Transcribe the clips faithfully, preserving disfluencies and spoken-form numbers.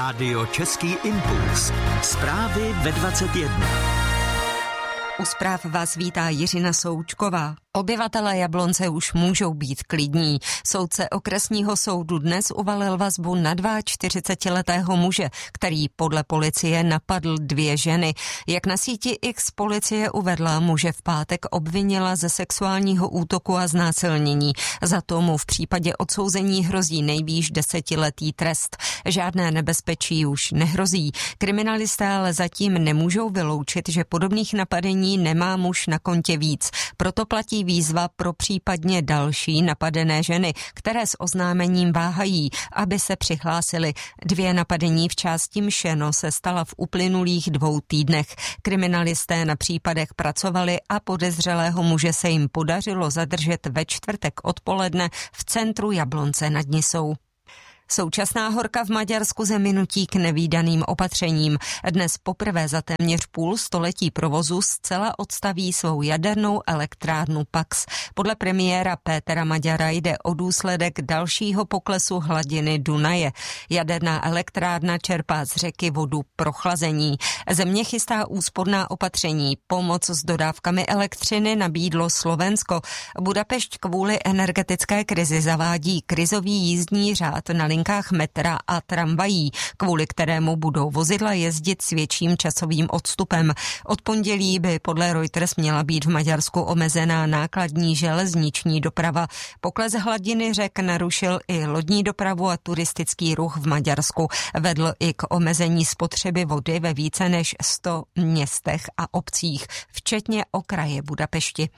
Rádio Český impuls. Zprávy ve dvacet jedna. U zpráv vás vítá Jiřina Součková. Obyvatelé Jablonce už můžou být klidní. Soudce okresního soudu dnes uvalil vazbu na čtyřicetiletého muže, který podle policie napadl dvě ženy. Jak na síti X policie uvedla, muže v pátek obvinila ze sexuálního útoku a znásilnění. Za to mu v případě odsouzení hrozí nejvýš desetiletý trest. Žádné nebezpečí už nehrozí. Kriminalisté ale zatím nemůžou vyloučit, že podobných napadení nemá muž na kontě víc. Proto platí výzva pro případně další napadené ženy, které s oznámením váhají, aby se přihlásily. Dvě napadení v části Mšeno se stala v uplynulých dvou týdnech. Kriminalisté na případech pracovali a podezřelého muže se jim podařilo zadržet ve čtvrtek odpoledne v centru Jablonce nad Nisou. Současná horka v Maďarsku zemi nutí k nevídaným opatřením. Dnes poprvé za téměř půl století provozu zcela odstaví svou jadernou elektrárnu Pax. Podle premiéra Pétera Maďara jde o důsledek dalšího poklesu hladiny Dunaje. Jaderná elektrárna čerpá z řeky vodu pro chlazení. Země chystá úsporná opatření. Pomoc s dodávkami elektřiny nabídlo Slovensko. Budapešť kvůli energetické krizi zavádí krizový jízdní řád na linkách metra a tramvají, kvůli kterému budou vozidla jezdit s větším časovým odstupem. Od pondělí by podle Reuters měla být v Maďarsku omezená nákladní železniční doprava. Pokles hladiny řek narušil i lodní dopravu a turistický ruch v Maďarsku. Vedl i k omezení spotřeby vody ve více než sto městech a obcích, včetně okraje Budapešti.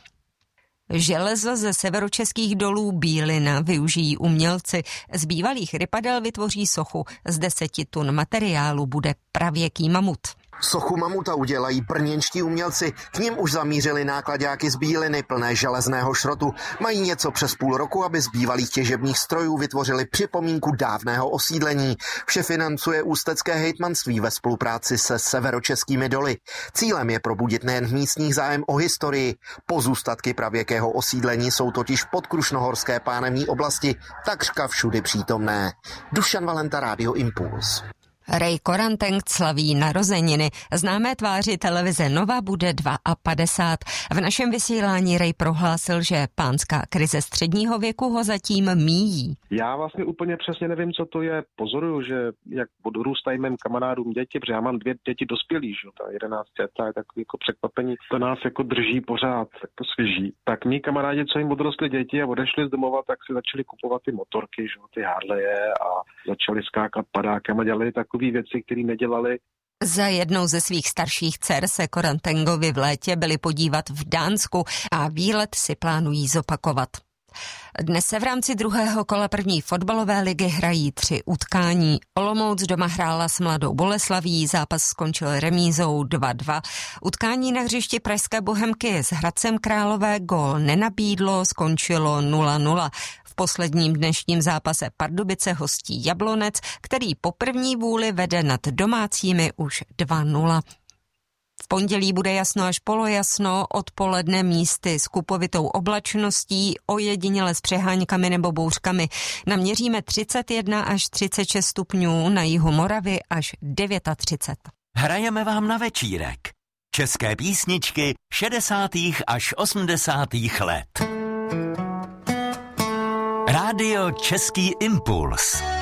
Železo ze severočeských dolů Bílina využijí umělci. Z bývalých rypadel vytvoří sochu. Z deseti tun materiálu bude pravěký mamut. Sochu mamuta udělají brněnští umělci. K nim už zamířili náklaďáky z Bíliny plné železného šrotu. Mají něco přes půl roku, aby z bývalých těžebních strojů vytvořili připomínku dávného osídlení. Vše financuje ústecké hejtmanství ve spolupráci se severočeskými doly. Cílem je probudit nejen v místních zájem o historii. Pozůstatky pravěkého osídlení jsou totiž v podkrušnohorské pánevní oblasti takřka všudy přítomné. Dušan Valenta, Rádio Impuls. Ray Koranteng slaví narozeniny. Známé tváři televize Nova bude padesát dva. V našem vysílání Ray prohlásil, že pánská krize středního věku ho zatím míjí. Já vlastně úplně přesně nevím, co to je. Pozoruju, že jak podrůstají mým kamarádům děti, protože já mám dvě děti dospělí, že ta jedenáct letá je takový jako překvapení. To nás jako drží pořád jako svěží. Tak mý kamarádi, co jim odrostly děti a odešli z domova, tak si začali kupovat ty motorky, že ty Harleje a začali skákat padákem a dělali takový věci, které nedělali. Za jednou ze svých starších dcer se Korantengovi v létě byli podívat v Dánsku a výlet si plánují zopakovat. Dnes se v rámci druhého kola první fotbalové ligy hrají tři utkání. Olomouc doma hrála s Mladou Boleslaví, zápas skončil remízou dva dva. Utkání na hřišti pražské Bohemky s Hradcem Králové gól nenabídlo, skončilo nula nula. V posledním dnešním zápase Pardubice hostí Jablonec, který po první vůli vede nad domácími už dva nula. V pondělí bude jasno až polojasno, odpoledne místy s kupovitou oblačností, ojediněle s přeháňkami nebo bouřkami. Naměříme třicet jedna až třicet šest stupňů, na jihu Moravy až třicet devět. Hrajeme vám na večírek. České písničky šedesátých až osmdesátých let. Rádio Český impuls.